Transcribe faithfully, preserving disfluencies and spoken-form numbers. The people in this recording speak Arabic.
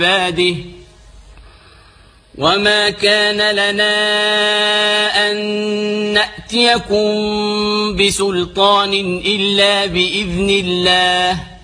عباده وما كان لنا أن نأتيكم بسلطان إلا بإذن الله